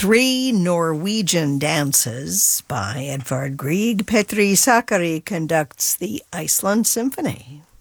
Three Norwegian dances by Edvard Grieg. Petri Sakari conducts the Iceland Symphony.